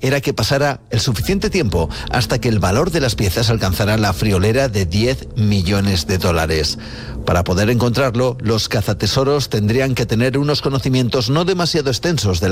era que pasara el suficiente tiempo hasta que el valor de las piezas alcanzara la friolera de $10 millones. Para poder encontrarlo, los cazatesoros tendrían que tener unos conocimientos no demasiado extensos de